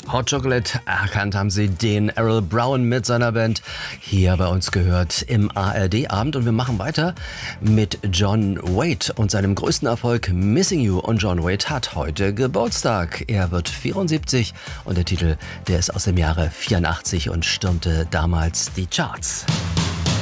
Hot Chocolate, erkannt haben Sie den Errol Brown mit seiner Band, hier bei uns gehört im ARD-Abend. Und wir machen weiter mit John Waite und seinem größten Erfolg Missing You. Und John Waite hat heute Geburtstag. Er wird 74 und der Titel, der ist aus dem Jahre 84 und stürmte damals die Charts.